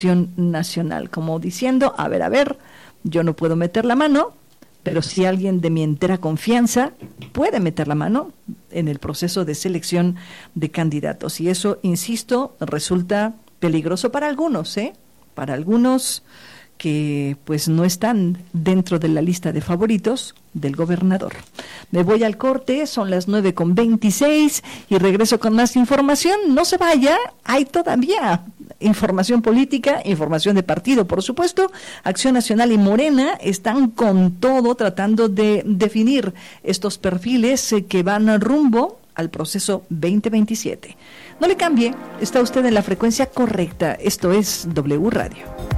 nacional, como diciendo, a ver, yo no puedo meter la mano, pero si alguien de mi entera confianza puede meter la mano en el proceso de selección de candidatos. Y eso, insisto, resulta peligroso para algunos, para algunos que pues no están dentro de la lista de favoritos del gobernador. Me voy al corte, son las 9:26 y regreso con más información. No se vaya, hay todavía información política, información de partido, por supuesto. Acción Nacional y Morena están con todo tratando de definir estos perfiles que van rumbo al proceso 2027. No le cambie, está usted en la frecuencia correcta. Esto es W Radio.